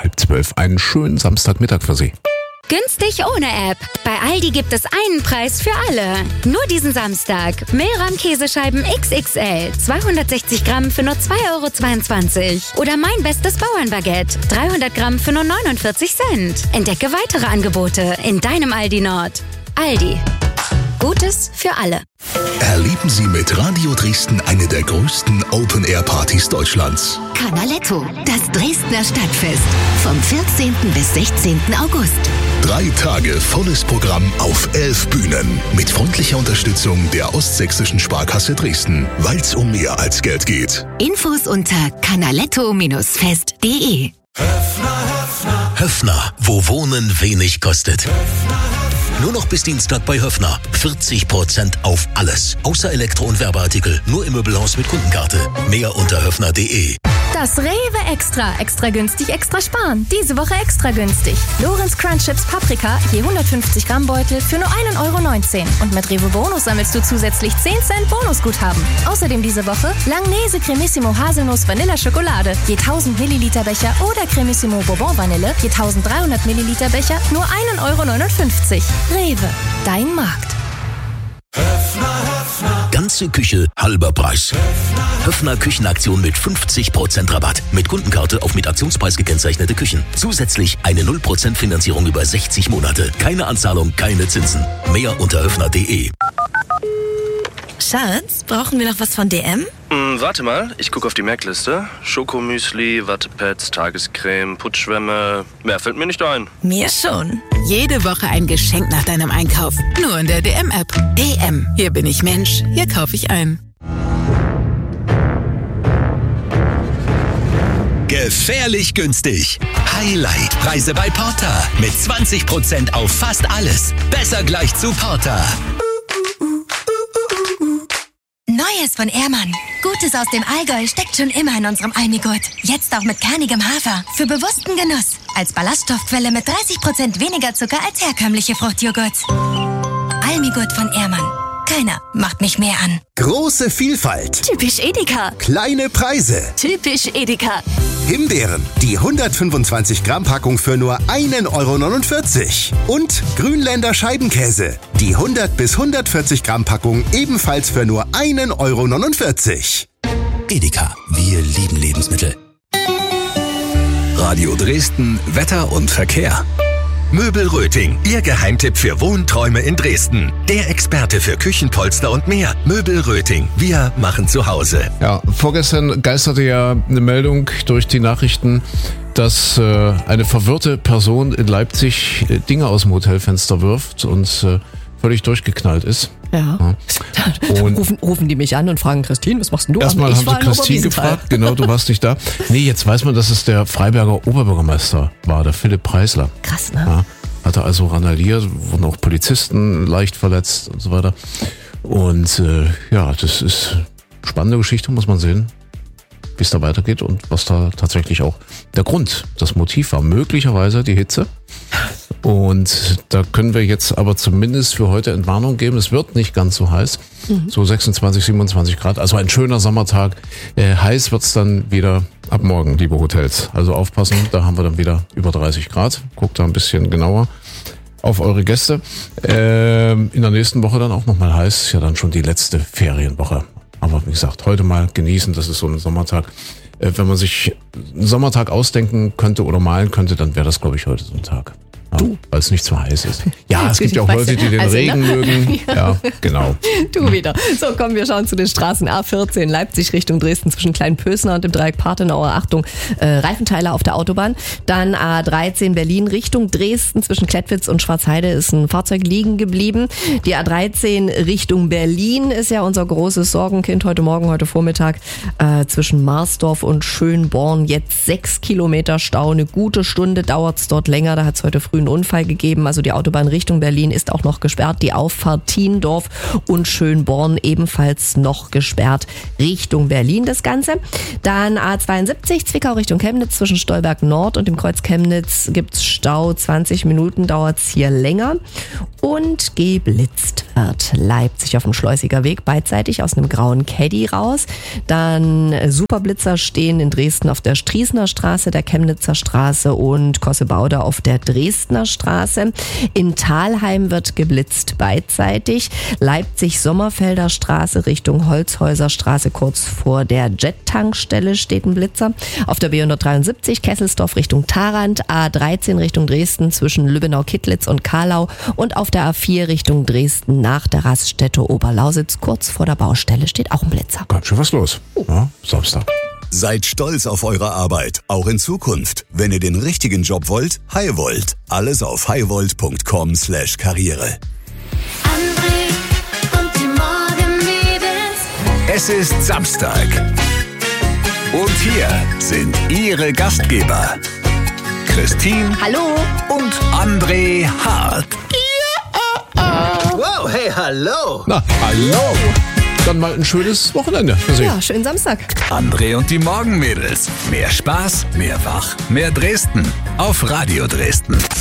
11:30. Einen schönen Samstagmittag für Sie. Günstig ohne App. Bei Aldi gibt es einen Preis für alle. Nur diesen Samstag. Mehlrahm-Käsescheiben XXL. 260 Gramm für nur 2,22 €. Oder mein bestes Bauernbaguette. 300 Gramm für nur 49 Cent. Entdecke weitere Angebote in deinem Aldi Nord. Aldi. Gutes für alle. Erleben Sie mit Radio Dresden eine der größten Open-Air-Partys Deutschlands. Canaletto, das Dresdner Stadtfest. Vom 14. bis 16. August. 3 Tage volles Programm auf 11 Bühnen. Mit freundlicher Unterstützung der Ostsächsischen Sparkasse Dresden. Weil's um mehr als Geld geht. Infos unter canaletto-fest.de. Höffner, wo Wohnen wenig kostet. Nur noch bis Dienstag bei Höffner. 40% auf alles. Außer Elektro- und Werbeartikel. Nur im Möbelhaus mit Kundenkarte. Mehr unter höffner.de. Das Rewe Extra. Extra günstig, extra sparen. Diese Woche extra günstig. Lorenz Crunch Chips Paprika, je 150 Gramm Beutel für nur 1,19 €. Und mit Rewe Bonus sammelst du zusätzlich 10 Cent Bonusguthaben. Außerdem diese Woche Langnese Cremissimo Haselnuss Vanilla Schokolade, je 1000 Milliliter Becher oder Cremissimo Bourbon Vanille, je 1300 Milliliter Becher, nur 1,59 €. Rewe, dein Markt. Ganze Küche, halber Preis. Höffner Küchenaktion mit 50% Rabatt. Mit Kundenkarte auf mit Aktionspreis gekennzeichnete Küchen. Zusätzlich eine 0% Finanzierung über 60 Monate. Keine Anzahlung, keine Zinsen. Mehr unter höffner.de. Schatz, brauchen wir noch was von DM? Warte mal, ich gucke auf die Merkliste. Schokomüsli, Wattepads, Tagescreme, Putzschwämme. Mehr fällt mir nicht ein. Mir schon. Jede Woche ein Geschenk nach deinem Einkauf. Nur in der DM-App. DM. Hier bin ich Mensch. Hier kaufe ich ein. Gefährlich günstig. Highlight-Preise bei Porter. Mit 20% auf fast alles. Besser gleich zu Porter. Neues von Ehrmann. Gutes aus dem Allgäu steckt schon immer in unserem Almigurt. Jetzt auch mit kernigem Hafer. Für bewussten Genuss. Als Ballaststoffquelle mit 30% weniger Zucker als herkömmliche Fruchtjoghurts. Almigurt von Ehrmann. Keiner macht mich mehr an. Große Vielfalt. Typisch Edeka. Kleine Preise. Typisch Edeka. Himbeeren, die 125 Gramm Packung für nur 1,49 €. Und Grünländer Scheibenkäse, die 100 bis 140 Gramm Packung ebenfalls für nur 1,49 €. Edeka, wir lieben Lebensmittel. Radio Dresden, Wetter und Verkehr. Möbel Röting, Ihr Geheimtipp für Wohnträume in Dresden. Der Experte für Küchenpolster und mehr. Möbel Röting, wir machen zu Hause. Ja, vorgestern geisterte ja eine Meldung durch die Nachrichten, dass eine verwirrte Person in Leipzig Dinge aus dem Hotelfenster wirft und völlig durchgeknallt ist. Ja. Und rufen die mich an und fragen, Christine, was machst denn du? Erstmal haben sie Christine gefragt, genau, du warst nicht da. Nee, jetzt weiß man, dass es der Freiberger Oberbürgermeister war, der Philipp Preisler. Krass, ne? Ja, hat er also randaliert, wurden auch Polizisten leicht verletzt und so weiter. Und ja, das ist eine spannende Geschichte, muss man sehen, wie es da weitergeht und was da tatsächlich auch der Grund, das Motiv war. Möglicherweise die Hitze. Und da können wir jetzt aber zumindest für heute Entwarnung geben. Es wird nicht ganz so heiß. So 26, 27 Grad. Also ein schöner Sommertag. Heiß wird's dann wieder ab morgen, liebe Hotels. Also aufpassen, da haben wir dann wieder über 30 Grad. Guckt da ein bisschen genauer auf eure Gäste. In der nächsten Woche dann auch nochmal heiß. Ist ja dann schon die letzte Ferienwoche. Aber wie gesagt, heute mal genießen. Das ist so ein Sommertag. Wenn man sich einen Sommertag ausdenken könnte oder malen könnte, dann wäre das, glaube ich, heute so ein Tag. Ja, weil es nicht zu heiß ist. Ja, es gibt ja auch Leute, die den Regen mögen. Ja, genau. Du wieder. So, kommen wir schauen zu den Straßen. A14 Leipzig Richtung Dresden zwischen Kleinpösner und dem Dreieck Partenauer. Achtung, Reifenteile auf der Autobahn. Dann A13 Berlin Richtung Dresden zwischen Klettwitz und Schwarzheide ist ein Fahrzeug liegen geblieben. Die A13 Richtung Berlin ist ja unser großes Sorgenkind heute Morgen, heute Vormittag zwischen Marsdorf und Schönborn. Jetzt 6 Kilometer Stau. Eine gute Stunde dauert es dort länger. Da hat es heute früh frühen Unfall gegeben. Also die Autobahn Richtung Berlin ist auch noch gesperrt. Die Auffahrt Tiendorf und Schönborn ebenfalls noch gesperrt Richtung Berlin das Ganze. Dann A72 Zwickau Richtung Chemnitz zwischen Stolberg Nord und dem Kreuz Chemnitz gibt's Stau. 20 Minuten dauert's hier länger. Und geblitzt wird Leipzig auf dem Schleusiger Weg beidseitig aus einem grauen Caddy raus. Dann Superblitzer stehen in Dresden auf der Strießener Straße, der Chemnitzer Straße und Kossebaude auf der Dresdner Straße. In Thalheim wird geblitzt beidseitig. Leipzig-Sommerfelder Straße Richtung Holzhäuser Straße kurz vor der Jet-Tankstelle steht ein Blitzer. Auf der B173 Kesselsdorf Richtung Tharandt, A13 Richtung Dresden zwischen Lübbenau-Kittlitz und Kahlau und auf der A4 Richtung Dresden nach der Raststätte Oberlausitz kurz vor der Baustelle steht auch ein Blitzer. Ganz schön was los. Ja, Samstag. Seid stolz auf eure Arbeit, auch in Zukunft. Wenn ihr den richtigen Job wollt, Highvolt. Alles auf highvolt.com/Karriere. André und die Morgenmädels. Es ist Samstag. Und hier sind ihre Gastgeber. Christine. Hallo. Und André Hart. Wow, hey, hallo. Na, hallo. Dann mal ein schönes Wochenende für Sie. Ja, schönen Samstag. André und die Morgenmädels. Mehr Spaß, mehr Wach, mehr Dresden. Auf Radio Dresden.